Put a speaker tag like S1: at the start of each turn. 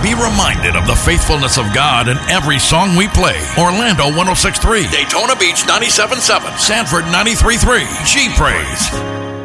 S1: Be reminded of the faithfulness of God in every song we play. Orlando 106.3, Daytona Beach 97.7, Sanford 93.3, G Praise.